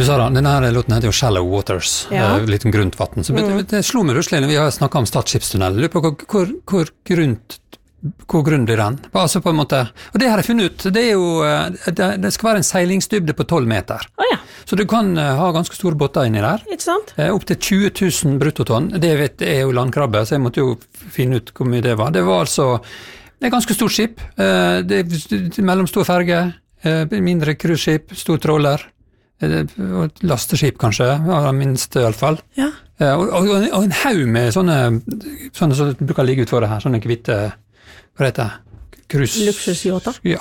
Sara, denne her låten heter jo Shallow Waters, litt om grunt vatten. Så det slo meg russelig når vi har snakket om Stad skipstunnel. Jeg lurer på hvor grunn blir den? Altså på en måte, og det har jeg funnet ut, det er jo, det skal være en seilingsdybde på 12 meter. Så du kan ha ganske store båter inni der. Ikke sant? Opp til 20 000 bruttotonn. Det er jo landkrabbe, så jeg måtte jo finne ut hvor mye det var. Det var altså, det er ganske stort skip, det er mellomstor ferge, mindre cruiseskip, stor tråler, og lasteskip kanskje, minst i alle fall. Ja. Og en haug med sånne som bruker å ligge utfor det her, sånne kvitte, hva heter det? Luksusjåter? Ja.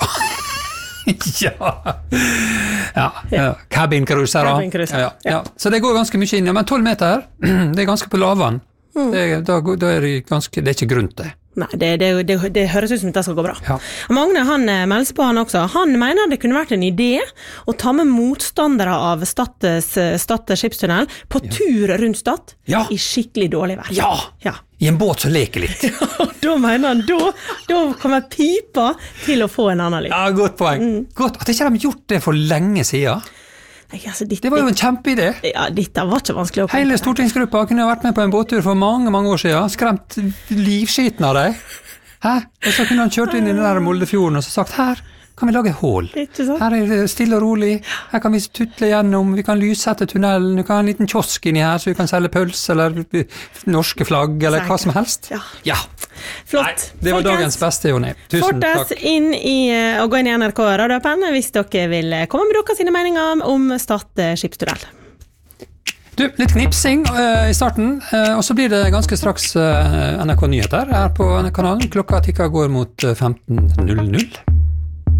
Cabin-cruiser. Ja. Så det går ganske mye inn, men 12 meter, det er ganske på lavvann. Da er det ikke grunt det. Nei, det høres ut som det skal gå bra. Ja. Magne, han melder på han også. Han mener det kunne vært en idé å ta med motstandere av Stad skipstunnel på tur rundt Stad i skikkelig dårlig vær. Ja. I en båt som leker litt. Da mener han, da kommer pipa til å få en annen liv. Ja, godt poeng. Godt at ikke de gjort det for lenge siden. Nei, altså, det var jo en kjempeidé. Ja, dette var ikke vanskelig å komme. Hele stortingsgruppa kunne vært med på en båttur for mange år siden, skremt livskiten av deg. Og så kunne han kjørt inn i den der Moldefjorden og så sagt, her kan vi lage hål. Her er det stille og rolig, her kan vi tutle gjennom, vi kan lyssette tunnelen, vi kan ha en liten kiosk inni her, så vi kan selge pøls, eller norske flagg, eller hva som helst. Ja. Flott. Nei, det var dagens beste, Jonny. Tusen takk. Fortest inn og gå inn i NRK Radioappen hvis dere vil komme med dere sine meninger om Stad skipstunnel. Du, litt knipsing i starten, og så blir det ganske straks NRK Nyheter her på kanalen. Klokka tikker går mot 15.00.